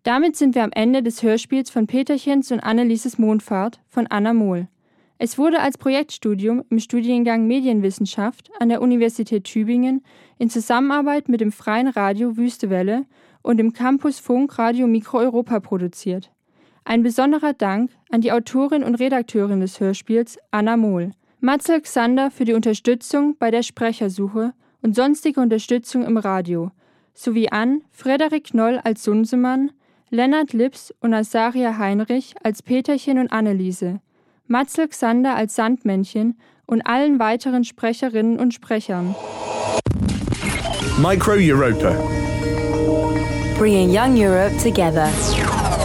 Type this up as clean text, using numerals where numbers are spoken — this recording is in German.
Damit sind wir am Ende des Hörspiels von Peterchens und Annelieses Mondfahrt von Anna Mohl. Es wurde als Projektstudium im Studiengang Medienwissenschaft an der Universität Tübingen in Zusammenarbeit mit dem Freien Radio Wüstewelle und dem Campus Funk Radio Mikro-Europa produziert. Ein besonderer Dank an die Autorin und Redakteurin des Hörspiels, Anna Mohl. Matzel Xander für die Unterstützung bei der Sprechersuche und sonstige Unterstützung im Radio, sowie an Frederik Knoll als Sunsemann, Lennart Lips und Azaria Heinrich als Peterchen und Anneliese, Matzel Xander als Sandmännchen und allen weiteren Sprecherinnen und Sprechern. Micro Europa. Bringing young Europe together.